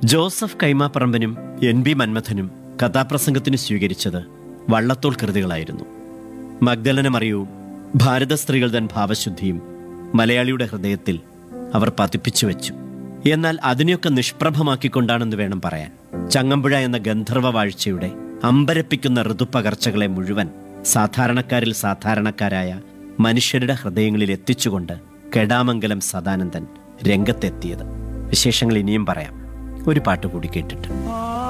Joseph കൈമാപ്പറമ്പനും NB മന്മഥനും കഥാപ്രസംഗത്തിന് സ്വീകരിച്ചത് വള്ളത്തോൾ കൃതികളായിരുന്നു. മഗ്ദലന മറിയവും ഭാരത സ്ത്രീകൾ തൻ ഭാവശുദ്ധിയും മലയാളിയുടെ ഹൃദയത്തിൽ അവർ പതിപ്പിച്ചു വെച്ചു. എന്നാൽ അതിനെയൊക്കെ നിഷ്പ്രഭമാക്കിക്കൊണ്ടാണെന്ന് വേണം പറയാൻ. ചങ്ങമ്പുഴ എന്ന ഗന്ധർവ വാഴ്ചയുടെ അമ്പരപ്പിക്കുന്ന ഋതുപകർച്ചകളെ മുഴുവൻ സാധാരണക്കാരിൽ സാധാരണക്കാരായ മനുഷ്യരുടെ ഹൃദയങ്ങളിൽ എത്തിച്ചുകൊണ്ട് കെടാമംഗലം സദാനന്ദൻ രംഗത്തെത്തിയത്. വിശേഷങ്ങൾ ഇനിയും പറയാം. ഒരു പാട്ട് കൂടി കേട്ടിട്ട്